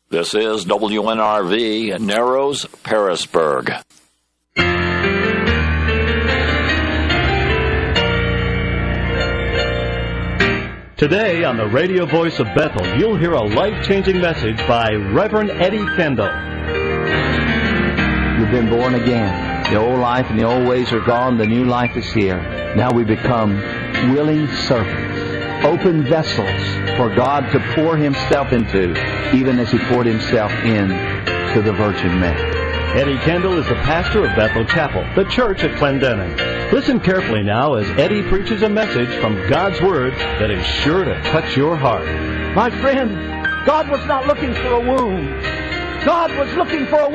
This is WNRV, Narrows, Pearisburg. Today on the radio voice of Bethel, you'll hear a life-changing message by Reverend Eddie Kendall. You've been born again. The old life and the old ways are gone. The new life is here. Now we become willing servants, open vessels for God to pour Himself into, even as He poured Himself in to the Virgin Mary. Eddie Kendall is the pastor of Bethel Chapel, the church at Clendenin. Listen carefully now as Eddie preaches a message from God's Word that is sure to touch your heart. My friend, God was not looking for a womb. God was looking for a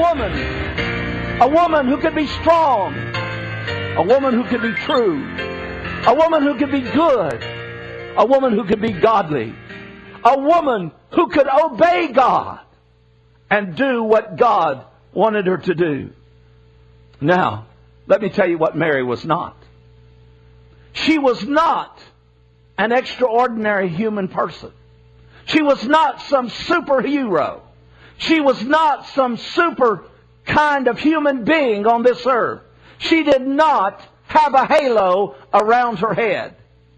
woman who could be strong, a woman who could be true, a woman who could be good, a woman who could be godly, a woman who could obey God and do what God wanted her to do. Now, let me tell you what Mary was not. She was not an extraordinary human person. She was not some superhero. She was not some super kind of human being on this earth. She did not have a halo around her head.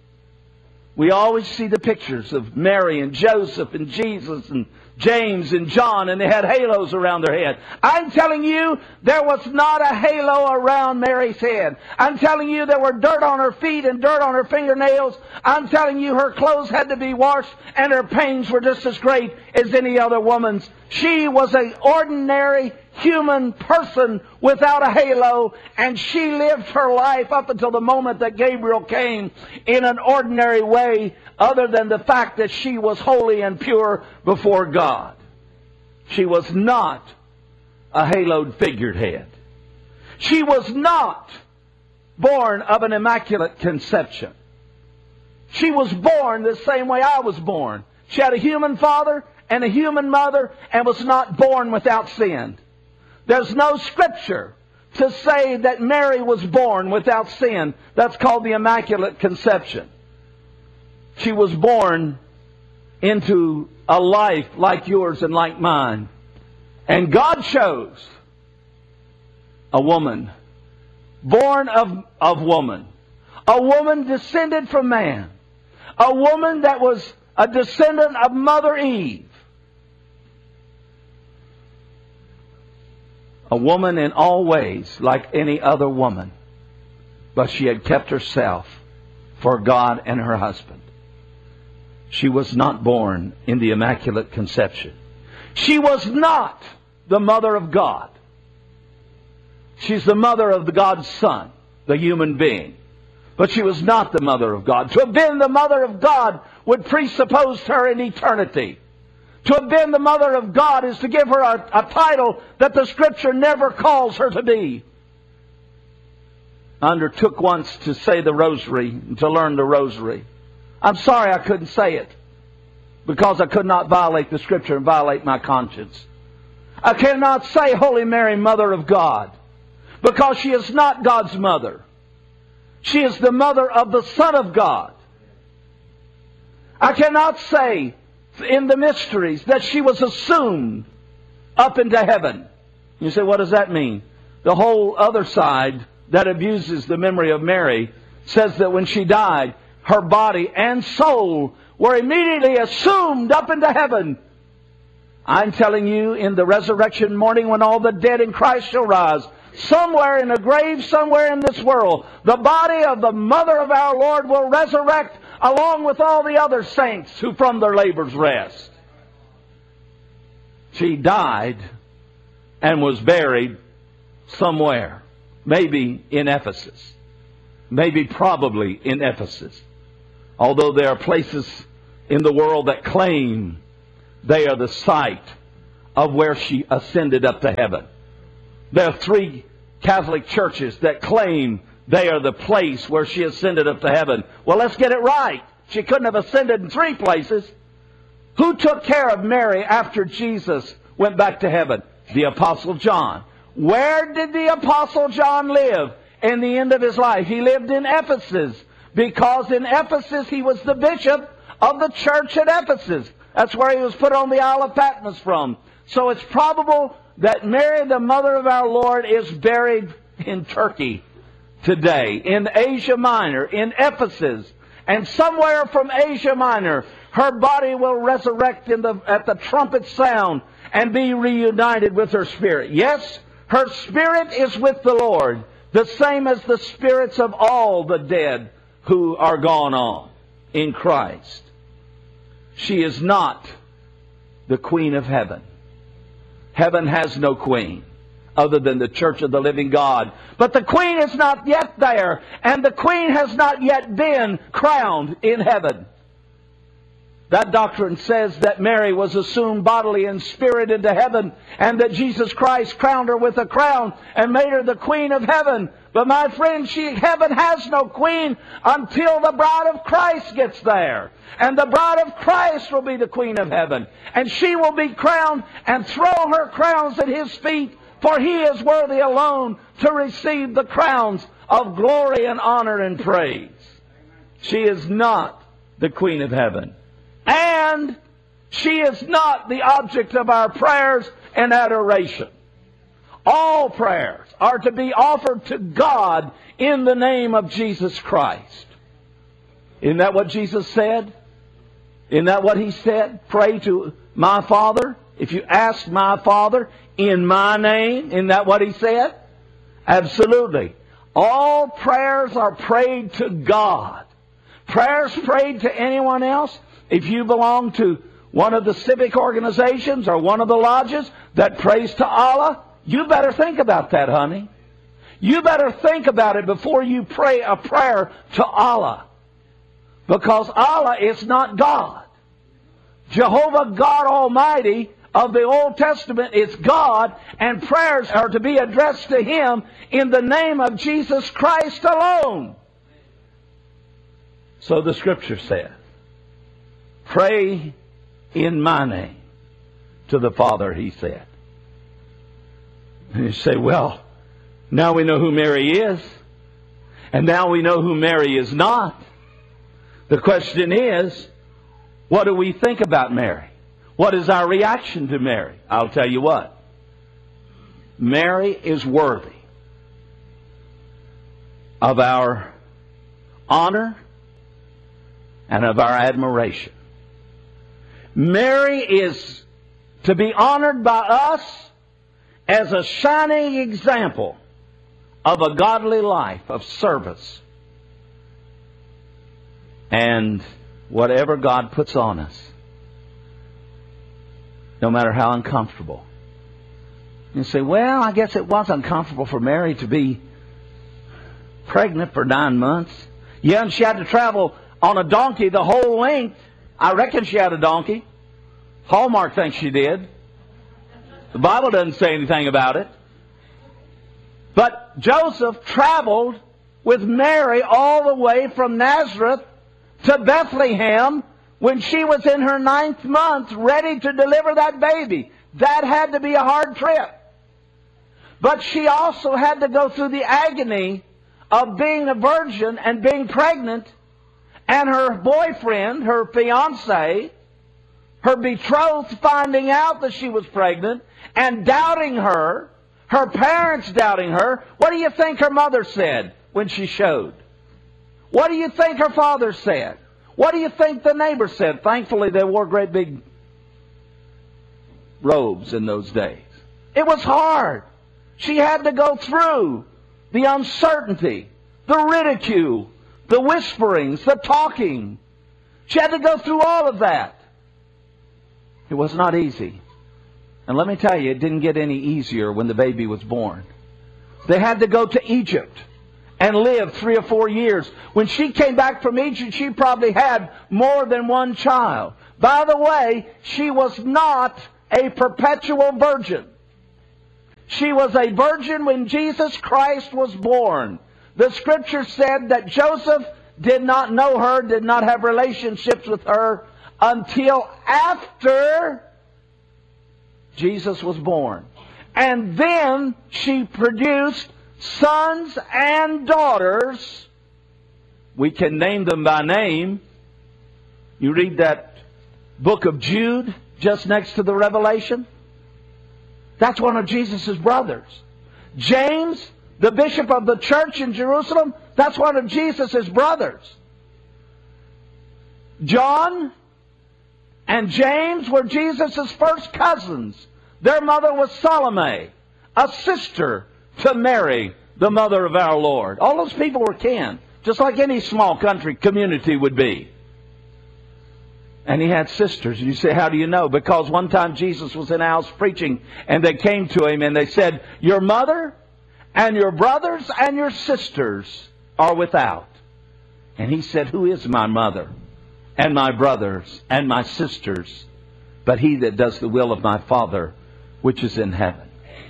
We always see the pictures of Mary and Joseph and Jesus and James and John, and they had halos around their head. I'm telling you, there was not a halo around Mary's head. I'm telling you, there were dirt on her feet and dirt on her fingernails. I'm telling you, her clothes had to be washed, and her pains were just as great as any other woman's. She was an ordinary human person without a halo, and she lived her life up until the moment that Gabriel came in an ordinary way, other than the fact that she was holy and pure before God. She was not a haloed figurehead. She was not born of an immaculate conception. She was born the same way I was born. She had a human father and a human mother and was not born without sin. There's no scripture to say that Mary was born without sin. That's called the Immaculate Conception. She was born into a life like yours and like mine. And God chose a woman, born of woman, a woman descended from man, a woman that was a descendant of Mother Eve. A woman in all ways like any other woman. But she had kept herself for God and her husband. She was not born in the Immaculate Conception. She was not the mother of God. She's the mother of the God's Son, the human being. But she was not the mother of God. To have been the mother of God would presuppose her in eternity. To have been the mother of God is to give her a title that the Scripture never calls her to be. I undertook once to say the rosary, and to learn the rosary. I'm sorry I couldn't say it, because I could not violate the Scripture and violate my conscience. I cannot say Holy Mary, Mother of God, because she is not God's mother. She is the mother of the Son of God. I cannot say in the mysteries that she was assumed up into heaven. You say, what does that mean? The whole other side that abuses the memory of Mary says that when she died, her body and soul were immediately assumed up into heaven. I'm telling you, in the resurrection morning, when all the dead in Christ shall rise, somewhere in a grave, somewhere in this world, the body of the mother of our Lord will resurrect along with all the other saints who from their labors rest. She died and was buried somewhere. Maybe in Ephesus. Maybe probably in Ephesus. Although there are places in the world that claim they are the site of where she ascended up to heaven. There are 3 Catholic churches that claim they are the place where she ascended up to heaven. Well, let's get it right. She couldn't have ascended in 3 places. Who took care of Mary after Jesus went back to heaven? The Apostle John. Where did the Apostle John live in the end of his life? He lived in Ephesus, because in Ephesus he was the bishop of the church at Ephesus. That's where he was put on the Isle of Patmos from. So it's probable that Mary, the mother of our Lord, is buried in Turkey today, in Asia Minor, in Ephesus, and somewhere from Asia Minor, her body will resurrect at the trumpet sound and be reunited with her spirit. Yes, her spirit is with the Lord, the same as the spirits of all the dead who are gone on in Christ. She is not the Queen of Heaven. Heaven has no queen other than the Church of the living God. But the Queen is not yet there, and the Queen has not yet been crowned in heaven. That doctrine says that Mary was assumed bodily and spirit into heaven, and that Jesus Christ crowned her with a crown and made her the Queen of heaven. But my friend, heaven has no queen until the bride of Christ gets there. And the bride of Christ will be the Queen of heaven. And she will be crowned and throw her crowns at His feet, for He is worthy alone to receive the crowns of glory and honor and praise. She is not the Queen of heaven. And she is not the object of our prayers and adoration. All prayers are to be offered to God in the name of Jesus Christ. Isn't that what Jesus said? Isn't that what He said? Pray to my Father. If you ask my Father in my name, isn't that what He said? Absolutely. All prayers are prayed to God. Prayers prayed to anyone else, if you belong to one of the civic organizations or one of the lodges that prays to Allah, you better think about that, honey. You better think about it before you pray a prayer to Allah. Because Allah is not God. Jehovah God Almighty of the Old Testament is God, and prayers are to be addressed to Him in the name of Jesus Christ alone. So the Scripture says, pray in my name to the Father, He said. And you say, well, now we know who Mary is, and now we know who Mary is not. The question is, what do we think about Mary? What is our reaction to Mary? I'll tell you what. Mary is worthy of our honor and of our admiration. Mary is to be honored by us as a shining example of a godly life of service. And whatever God puts on us, no matter how uncomfortable. You say, well, I guess it was uncomfortable for Mary to be pregnant for 9 months. Yeah, and she had to travel on a donkey the whole length. I reckon she had a donkey. Hallmark thinks she did. The Bible doesn't say anything about it. But Joseph traveled with Mary all the way from Nazareth to Bethlehem when she was in her 9th month, ready to deliver that baby. That had to be a hard trip. But she also had to go through the agony of being a virgin and being pregnant, and her boyfriend, her fiancé, her betrothed, finding out that she was pregnant and doubting her, her parents doubting her. What do you think her mother said when she showed? What do you think her father said? What do you think the neighbor said? Thankfully, they wore great big robes in those days. It was hard. She had to go through the uncertainty, the ridicule, the whisperings, the talking. She had to go through all of that. It was not easy. And let me tell you, it didn't get any easier when the baby was born. They had to go to Egypt and live 3 or 4 years. When she came back from Egypt, she probably had more than one child. By the way, she was not a perpetual virgin. She was a virgin when Jesus Christ was born. The Scripture said that Joseph did not know her, did not have relationships with her until after Jesus was born. And then she produced sons and daughters. We can name them by name. You read that book of Jude just next to the Revelation. That's one of Jesus' brothers. James, the bishop of the church in Jerusalem, that's one of Jesus' brothers. John and James were Jesus' first cousins. Their mother was Salome, a sister to Mary, the mother of our Lord. All those people were kin, just like any small country community would be. And he had sisters. You say, how do you know? Because one time Jesus was in a house preaching, and they came to him and they said, your mother and your brothers and your sisters are without. And he said, who is my mother and my brothers and my sisters but he that does the will of my Father which is in heaven?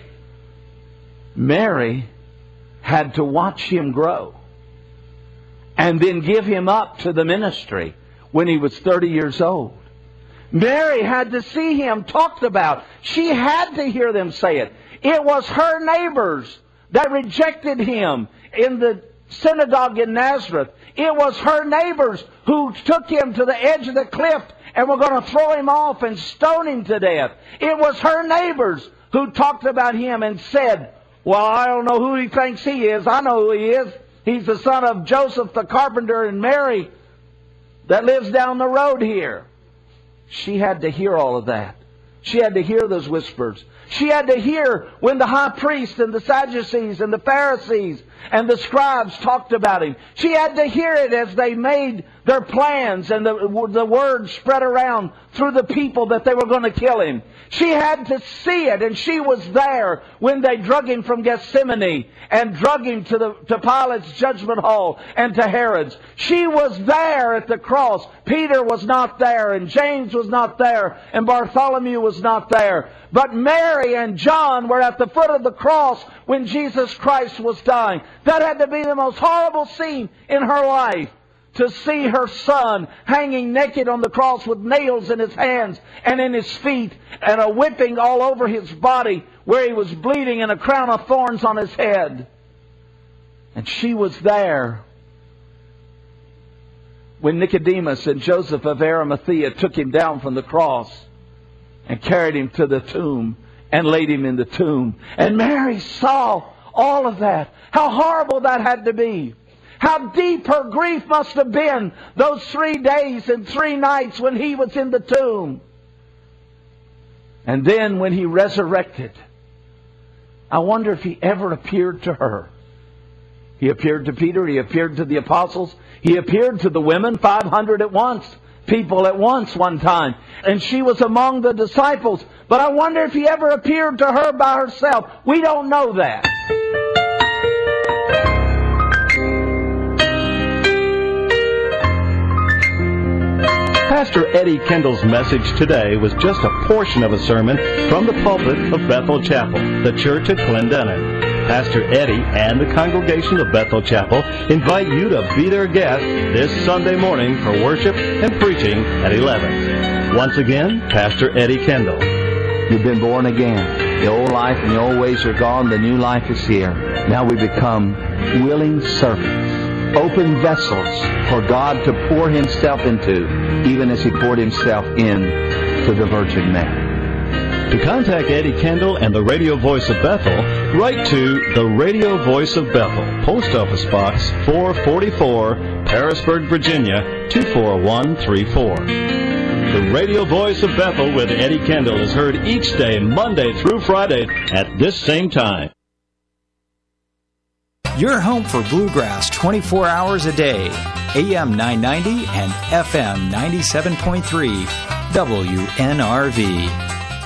Mary had to watch him grow and then give him up to the ministry when he was 30 years old. Mary had to see him talked about. She had to hear them say it. It was her neighbors that rejected him in the synagogue in Nazareth. It was her neighbors who took him to the edge of the cliff and were going to throw him off and stone him to death. It was her neighbors who talked about him and said, well, I don't know who he thinks he is. I know who he is. He's the son of Joseph the carpenter and Mary that lives down the road here. She had to hear all of that. She had to hear those whispers. She had to hear when the high priest and the Sadducees and the Pharisees and the scribes talked about him. She had to hear it as they made their plans and the word spread around through the people that they were going to kill him. She had to see it, and she was there when they drug him from Gethsemane and drug him to Pilate's judgment hall and to Herod's. She was there at the cross. Peter was not there, and James was not there, and Bartholomew was not there. But Mary and John were at the foot of the cross when Jesus Christ was dying. That had to be the most horrible scene in her life, to see her son hanging naked on the cross with nails in his hands and in his feet and a whipping all over his body where he was bleeding and a crown of thorns on his head. And she was there when Nicodemus and Joseph of Arimathea took him down from the cross and carried him to the tomb and laid him in the tomb. And Mary saw all of that. How horrible that had to be. How deep her grief must have been those 3 days and 3 nights when he was in the tomb. And then when he resurrected, I wonder if he ever appeared to her. He appeared to Peter. He appeared to the apostles. He appeared to the women, 500 at once, people at once one time. And she was among the disciples. But I wonder if he ever appeared to her by herself. We don't know that. Pastor Eddie Kendall's message today was just a portion of a sermon from the pulpit of Bethel Chapel, the church at Clendenin. Pastor Eddie and the congregation of Bethel Chapel invite you to be their guest this Sunday morning for worship and preaching at 11. Once again, Pastor Eddie Kendall. You've been born again. The old life and the old ways are gone. The new life is here. Now we become willing servants, open vessels for God to pour Himself into, even as He poured Himself in to the Virgin Mary. To contact Eddie Kendall and the Radio Voice of Bethel, write to the Radio Voice of Bethel, Post Office Box 444, Parisburg, Virginia 24134. The Radio Voice of Bethel with Eddie Kendall is heard each day, Monday through Friday, at this same time. Your home for bluegrass 24 hours a day. AM 990 and FM 97.3 WNRV.